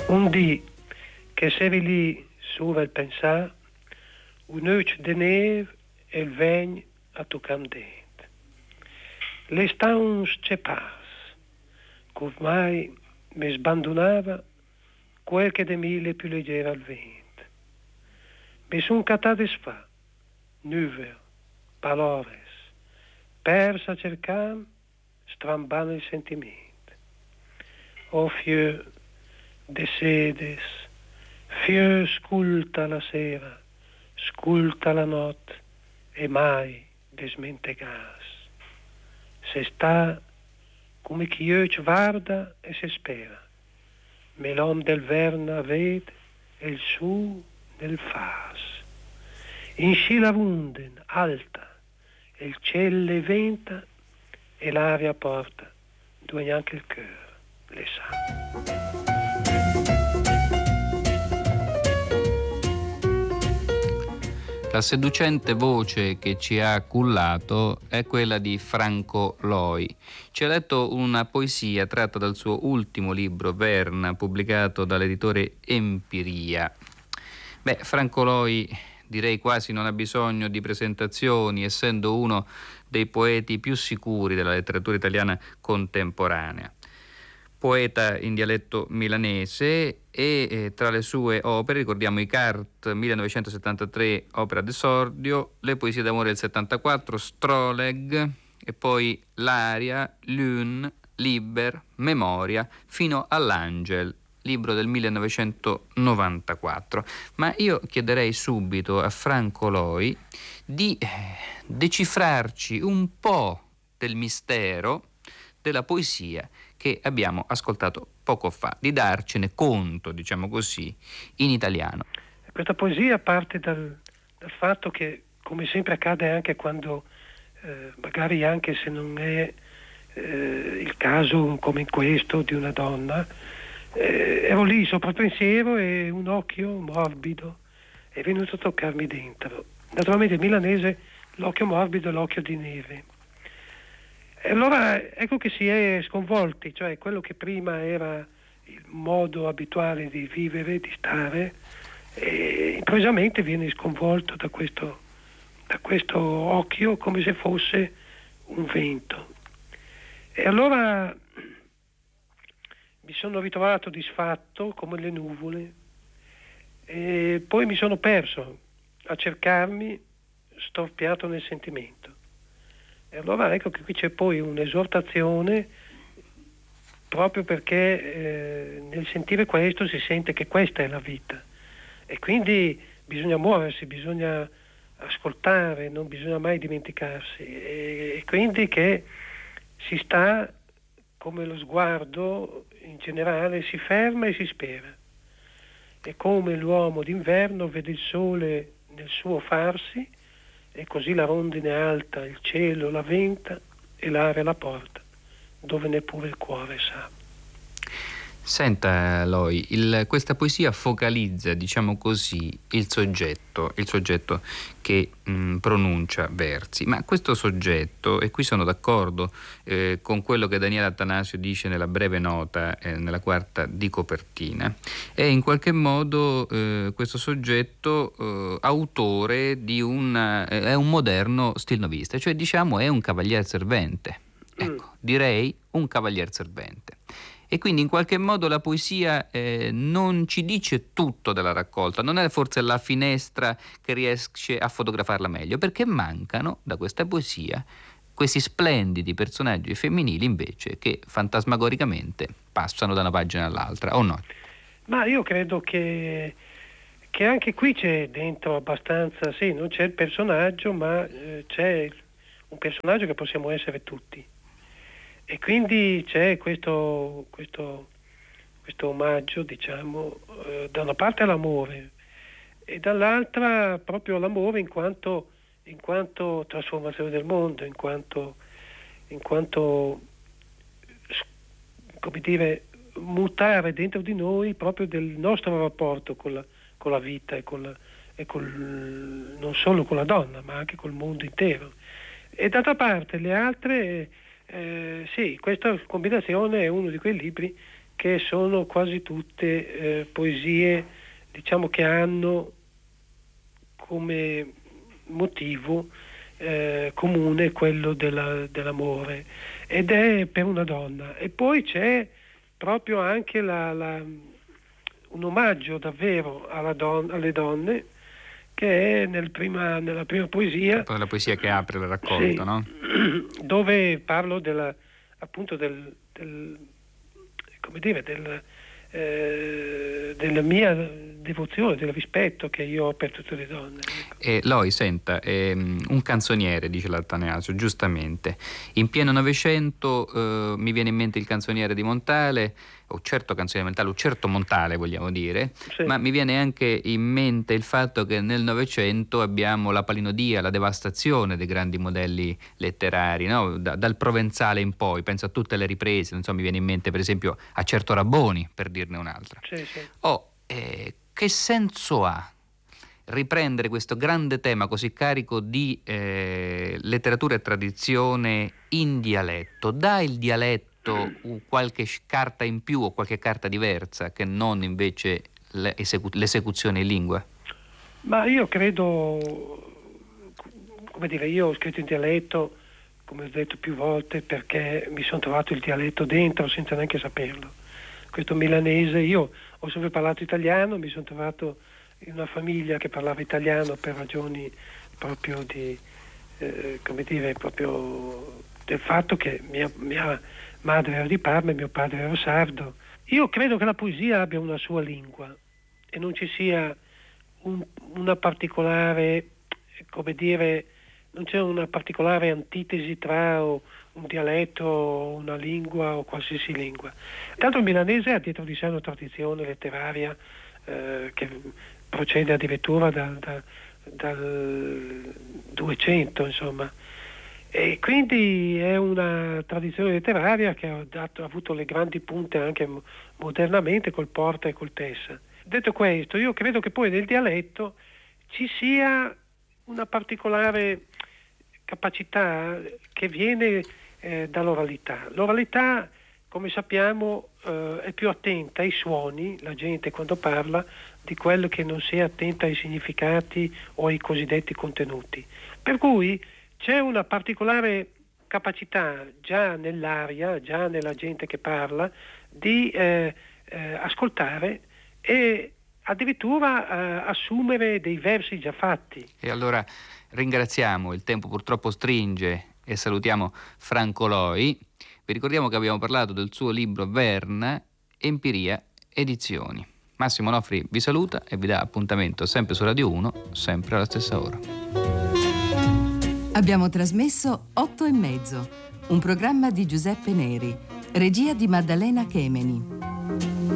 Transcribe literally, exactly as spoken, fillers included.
Un dì che sevi lì sur il pensar, un noce de neve e il vegn a toccam dent. Le stauns c'è pas, qu'ormai mi sbandonava quel che de mi le più leggera al vent. Mi son cattate sfa, nuver, palores, persa cercam, strambando il sentimento. O fieu de sedes, fieu sculta la sera, sculta la notte e mai desmentegas. Se sta come chi ci guarda e si spera, me l'om del verna vede e il su del fas. In sci la vunden alta, e il ciel le venta e l'aria porta, dove anche il cœur le sa. La seducente voce che ci ha cullato è quella di Franco Loi. Ci ha letto una poesia tratta dal suo ultimo libro, Verna, pubblicato dall'editore Empiria. Beh, Franco Loi direi quasi non ha bisogno di presentazioni, essendo uno dei poeti più sicuri della letteratura italiana contemporanea. Poeta in dialetto milanese e eh, tra le sue opere ricordiamo i Cart millenovecentosettantatré, opera d'esordio, le poesie d'amore del settantaquattro, Stroleg e poi L'aria, Lune, Liber, Memoria, fino all'Angel, libro del millenovecentonovantaquattro. Ma io chiederei subito a Franco Loi di eh, decifrarci un po' del mistero della poesia che abbiamo ascoltato poco fa, di darcene conto, diciamo così, in italiano. Questa poesia parte dal, dal fatto che, come sempre accade anche quando, eh, magari anche se non è eh, il caso come in questo di una donna, eh, ero lì sopra il pensiero e un occhio morbido è venuto a toccarmi dentro. Naturalmente in milanese l'occhio morbido è l'occhio di neve. E allora ecco che si è sconvolti, cioè quello che prima era il modo abituale di vivere, di stare, e improvvisamente viene sconvolto da questo, da questo occhio come se fosse un vento. E allora mi sono ritrovato disfatto come le nuvole e poi mi sono perso a cercarmi storpiato nel sentimento. E allora ecco che qui c'è poi un'esortazione proprio perché eh, nel sentire questo si sente che questa è la vita e quindi bisogna muoversi, bisogna ascoltare, non bisogna mai dimenticarsi e, e quindi che si sta come lo sguardo in generale si ferma e si spera e come l'uomo d'inverno vede il sole nel suo farsi e così la rondine alta, il cielo, la venta e l'aria la porta, dove neppure il cuore sa. Senta Loi, il, questa poesia focalizza, diciamo così, il soggetto, il soggetto che mh, pronuncia versi, ma questo soggetto, e qui sono d'accordo eh, con quello che Daniele Attanasio dice nella breve nota, eh, nella quarta di copertina, è in qualche modo eh, questo soggetto eh, autore di un, eh, è un moderno stilnovista, cioè diciamo è un cavalier servente, ecco, mm. direi un cavalier servente. E quindi in qualche modo la poesia eh, non ci dice tutto della raccolta, non è forse la finestra che riesce a fotografarla meglio, perché mancano da questa poesia questi splendidi personaggi femminili invece che fantasmagoricamente passano da una pagina all'altra, o no? Ma io credo che, che anche qui c'è dentro abbastanza, sì, non c'è il personaggio, ma eh, c'è un personaggio che possiamo essere tutti. E quindi c'è questo, questo, questo omaggio, diciamo, eh, da una parte all'amore e dall'altra proprio l'amore in quanto, in quanto trasformazione del mondo, in quanto, in quanto, come dire, mutare dentro di noi proprio del nostro rapporto con la, con la vita e, con la, e col, non solo con la donna, ma anche col mondo intero. E d'altra parte le altre... Eh, sì, questa combinazione è uno di quei libri che sono quasi tutte eh, poesie, diciamo, che hanno come motivo eh, comune quello della, dell'amore, ed è per una donna. E poi c'è proprio anche la, la, un omaggio davvero alla don, alle donne, che è nel prima, nella prima poesia, la poesia che apre la raccolta, sì, no? Dove parlo della, appunto del, del come dire, del, eh, della mia devozione, del rispetto che io ho per tutte le donne. E Loi, senta, ehm, un canzoniere, dice l'Attaneasio, giustamente. In pieno Novecento eh, mi viene in mente il canzoniere di Montale, o certo canzoniere Montale, o certo Montale vogliamo dire, Sì. Ma mi viene anche in mente il fatto che nel Novecento abbiamo la palinodia, la devastazione dei grandi modelli letterari, no? Da, dal Provenzale in poi, penso a tutte le riprese, non so, mi viene in mente per esempio a Certo Rabboni, per dirne un'altra. Sì, sì. Oh, eh, che senso ha riprendere questo grande tema così carico di eh, letteratura e tradizione in dialetto? Dà il dialetto qualche carta in più o qualche carta diversa che non invece l'esecu- l'esecuzione in lingua? Ma io credo, come dire, io ho scritto in dialetto, come ho detto più volte, perché mi sono trovato il dialetto dentro senza neanche saperlo. Questo milanese, io ho sempre parlato italiano, mi sono trovato in una famiglia che parlava italiano per ragioni proprio di, eh, come dire, proprio del fatto che mia, mia madre era di Parma e mio padre era sardo. Io credo che la poesia abbia una sua lingua e non ci sia un, una particolare, come dire, non c'è una particolare antitesi tra o un dialetto o una lingua o qualsiasi lingua. Tanto il milanese ha dietro di sé una tradizione letteraria eh, che procede addirittura da, da, dal duecento, insomma, e quindi è una tradizione letteraria che ha, dato, ha avuto le grandi punte anche modernamente col Porta e col Tessa. Detto questo, io credo che poi nel dialetto ci sia una particolare capacità che viene eh, dall'oralità. L'oralità, come sappiamo, eh, è più attenta ai suoni, la gente quando parla, di quello che non sia attenta ai significati o ai cosiddetti contenuti. Per cui c'è una particolare capacità già nell'aria, già nella gente che parla, di eh, eh, ascoltare e addirittura eh, assumere dei versi già fatti. E allora ringraziamo, il tempo purtroppo stringe, e salutiamo Franco Loi. Vi ricordiamo che abbiamo parlato del suo libro Verna, Empiria Edizioni. Massimo Onofri vi saluta e vi dà appuntamento sempre su Radio uno, sempre alla stessa ora. Abbiamo trasmesso Otto e mezzo, un programma di Giuseppe Neri, regia di Maddalena Chemeni.